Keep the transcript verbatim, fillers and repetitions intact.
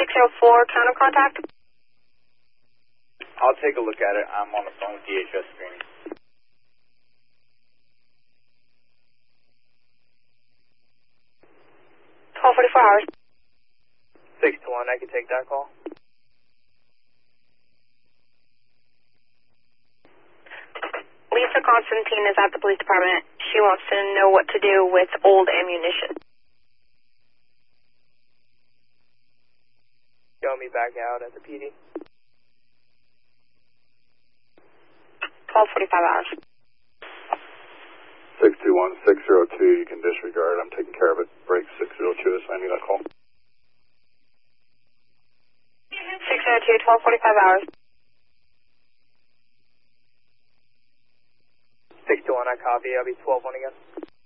six oh four, counter contact. I'll take a look at it. I'm on the phone with D H S screening. twelve forty-four hours. six to one, I can take that call. Lisa Constantine is at the police department. She wants to know what to do with old ammunition. Show me back out at the P D. twelve forty-five hours. six two one, six zero two, you can disregard. I'm taking care of it. Break six zero two is sending that call. six oh two, twelve forty-five hours. six to one, I copy. I'll be twelve one again.